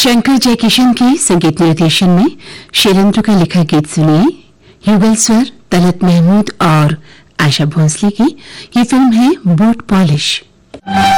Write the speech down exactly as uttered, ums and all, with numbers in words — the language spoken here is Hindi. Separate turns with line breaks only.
शंकर जयकिशन के संगीत निर्देशन में शैलेंद्र का लिखा गीत सुनिए। युगल स्वर तलत महमूद और आशा भोंसले की। ये फिल्म है बूट पॉलिश।